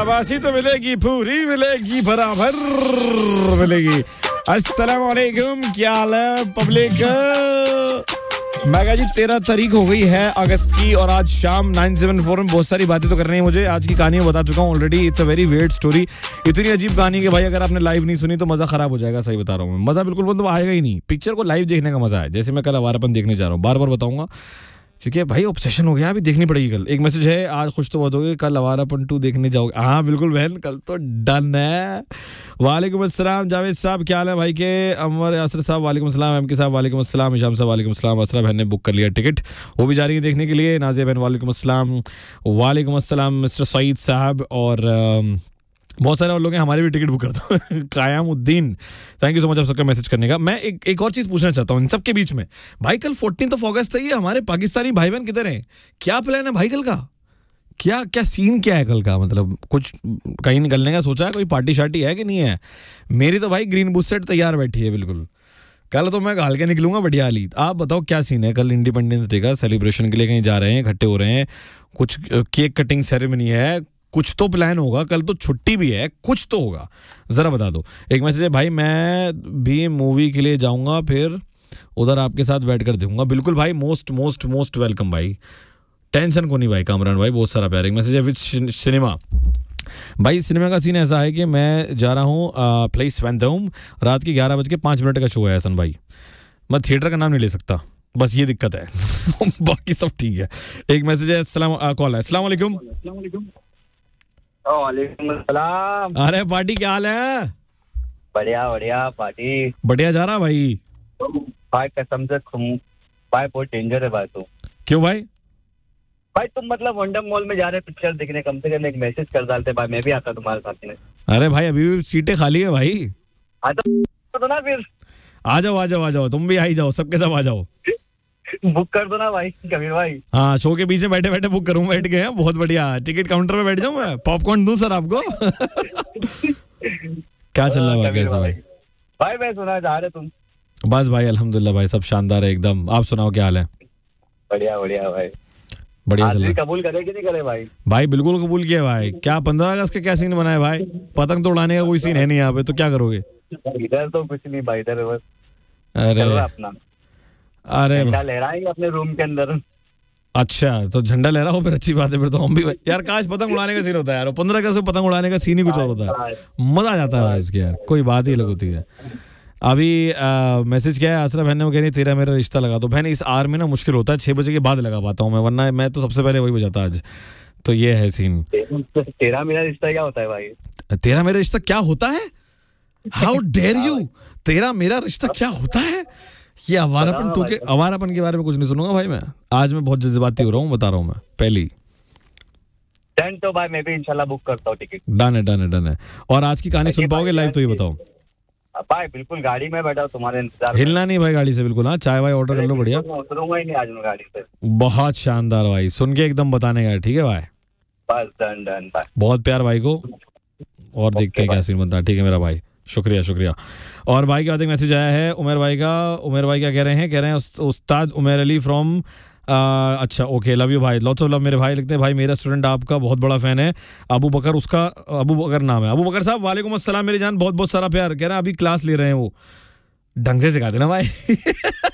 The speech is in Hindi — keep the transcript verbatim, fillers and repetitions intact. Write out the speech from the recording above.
शाबाशी तो मिलेगी, पूरी मिलेगी, बराबर मिलेगी। अस्सलाम वालेकुम, क्या हाल है पब्लिक? मैं कहा जी तेरह तारीख हो गई है अगस्त की और आज शाम नाइन सेवन फोर में बहुत सारी बातें तो करनी है मुझे। आज की कहानी बता चुका हूँ already. It's a very weird story, इतनी अजीब कहानी कि भाई अगर आपने लाइव नहीं सुनी तो मजा खराब हो जाएगा। सही बता रहा हूँ, मजा बिल्कुल मतलब आएगा ही नहीं। पिक्चर को लाइव देखने का मजा है, जैसे मैं कल आवारापन देखने जा रहा हूँ, बार बार बताऊंगा क्योंकि भाई ऑब्सेशन हो गया, अभी देखनी पड़ेगी कल। एक मैसेज है, आज खुश तो बहुत हो गए, कल आवारापन टू देखने जाओगे? हाँ बिल्कुल बहन, कल तो डन है। वालेकुम अस्सलाम जावेद साहब, क्या हाल है भाई के? अमर यासर साहब वालेकुम अस्सलाम, एम के साहब वालेकुम अस्सलाम, हिशाम साहब वालेकुम अस्सलाम, असरा बहन ने बुक कर लिया टिकट, वो भी जा रही है देखने के लिए। नाजिया बहन वालेकुम अस्सलाम, वालेकुम अस्सलाम मिस्टर सईद साहब, और बहुत सारे और लोग हैं, हमारे भी टिकट बुक करता हूँ। कायामुद्दीन, थैंक यू सो मच आप सबका मैसेज करने का। मैं एक एक और चीज़ पूछना चाहता हूँ इन सबके बीच में, भाई कल फोर्टीन ऑफ अगस्त है, ये हमारे पाकिस्तानी भाई बहन किधर हैं? क्या प्लान है भाई कल का? क्या क्या सीन क्या है कल का? मतलब कुछ कहीं निकलने का सोचा है? कोई पार्टी शार्टी है कि नहीं है? मेरी तो भाई ग्रीन बूथ सेट तैयार बैठी है बिल्कुल। कल तो मैं घाल के निकलूंगा बढ़िया वाली। आप बताओ क्या सीन है? कल इंडिपेंडेंस डे का सेलिब्रेशन के लिए कहीं जा रहे हैं, इकट्ठे हो रहे हैं, कुछ केक कटिंग सेरेमनी है, कुछ तो प्लान होगा, कल तो छुट्टी भी है, कुछ तो होगा, जरा बता दो। एक मैसेज है, भाई मैं भी मूवी के लिए जाऊंगा, फिर उधर आपके साथ बैठ कर देखूंगा। बिल्कुल भाई, मोस्ट मोस्ट मोस्ट वेलकम भाई, टेंशन को नहीं भाई। कामरान भाई बहुत सारा प्यार। एक मैसेज है, विच सिनेमा? भाई सिनेमा का सीन ऐसा है कि मैं जा रहा हूँ प्लेस फैंटम, रात के ग्यारह बज के पाँच मिनट का शो है हसन भाई, मैं थिएटर का नाम नहीं ले सकता, बस ये दिक्कत है। बाकी सब ठीक है। एक मैसेज है, सलाम कॉल है, अस्सलाम वालेकुम। वालेकुम अस्सलाम। अरे पार्टी क्या हाल है? बढ़िया बढ़िया पार्टी, बढ़िया जा रहा भाई। भाई कसम से तुम भाई बहुत डेंजर है भाई। तुम क्यों भाई? भाई तुम मतलब वंडर मॉल में जा रहे पिक्चर देखने, कम से कम एक मैसेज कर डालते भाई, मैं भी आता तुम्हारे साथ में। अरे भाई अभी भी सीटें खाली है भाई। हाँ तो ना फिर आ जाओ आ जाओ आ जाओ, तुम भी आ ही जाओ, सबके सब आ जाओ। बुक कर दो ना भाई कबीर भाई। हाँ, शो के पीछे बैठे बैठे बुक करूँ, बैठ गए हैं, बहुत बढ़िया। टिकट काउंटर पे बैठ जाऊँ मैं, पॉपकॉर्न दूं सर आपको? क्या चल रहा है भाई? भाई भाई मैं सुना जा रहे तुम? बस भाई अल्हम्दुलिल्लाह भाई, सब शानदार है एकदम। आप सुनाओ क्या हाल है? बढ़िया बढ़िया भाई, बढ़िया चल रहा है। कबूल करे कि नहीं करे भाई? भाई बिल्कुल कबूल किया भाई। क्या पंद्रह अगस्त का क्या सीन बनाया भाई? पतंग तो उड़ाने का कोई सीन है नहीं यहाँ पे, तो क्या करोगे? इधर तो कुछ नहीं भाई, इधर बस अरे अपना अरे झंडा लहराएंगे अपने रूम के अंदर। अच्छा, तो झंडा लहरा हो, फिर अच्छी बात है। फिर तो हम भी यार, काश पतंग उड़ाने का सीन होता है यार। पंद्रह अगस्त को पतंग उड़ाने का सीन ही कुछ और होता है, मजा आ जाता है भाई उसके यार, कोई बात ही अलग होती है। अभी मैसेज क्या है, आसरा बहन ने वो कह रही तेरा मेरा रिश्ता लगा दो। बहन इस आर में ना मुश्किल होता है, छह बजे के बाद लगा पाता हूँ मैं, वरना मैं तो सबसे पहले वही बजाता आज। तो ये है सीन। तेरा मेरा रिश्ता क्या होता है भाई? तेरा मेरा रिश्ता क्या होता है? How dare you! तेरा मेरा रिश्ता क्या होता है? ये अवारापन तो के अवारापन के बारे में कुछ नहीं सुनूंगा भाई मैं। आज मैं बहुत जज्बाती हो रहा हूँ, बता रहा हूँ मैं पहली। डन तो भाई मैं भी इंशाल्लाह बुक करता हूँ टिकट। डन है डन है डन है। और आज की कहानी सुन पाओगे लाइव? तो ये बताओ भाई। बिल्कुल गाड़ी में बैठा तुम्हारे इंतजार, हिलना नहीं भाई गाड़ी से बिल्कुल। हाँ, चाय वाय ऑर्डर कर लो बढ़िया। उतरूंगा ही नहीं आज मैं गाड़ी से। बहुत शानदार भाई, सुन के एकदम बताने का, ठीक है भाई? बस डन डन भाई, बहुत प्यार भाई को, और देखते हैं क्या सीन बनता है। ठीक है मेरा भाई, शुक्रिया शुक्रिया। और भाई के बाद एक मैसेज आया है उमेर भाई का। उमेर भाई क्या कह रहे हैं? कह रहे हैं उस्ताद उमेर अली फ्रॉम, अच्छा ओके, लव यू भाई, लॉट्स ऑफ लव मेरे भाई। लिखते हैं भाई मेरा स्टूडेंट आपका बहुत बड़ा फैन है, अबू बकर, उसका अबू बकर नाम है। अबू बकर साहब वालेकुम अस्सलाम मेरी जान, बहुत बहुत सारा प्यार। कह रहे हैं अभी क्लास ले रहे हैं वो, ढंग से सिखा देना भाई।